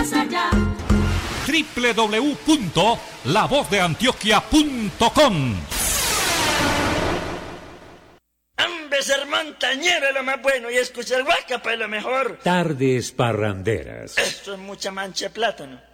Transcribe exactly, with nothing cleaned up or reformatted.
más allá. doble u doble u doble u punto la voz de antioquia punto com. Ser montañero es lo más bueno y escuchar Guacapa es lo mejor. Tardes parranderas. Esto es mucha mancha de plátano.